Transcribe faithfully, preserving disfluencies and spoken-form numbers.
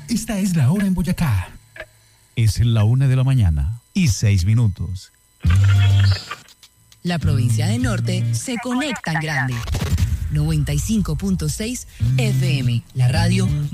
Esta es la hora en Boyacá. Es la una de la mañana y seis minutos. La provincia de Norte se conecta en grande. noventa y cinco punto seis F M, la radio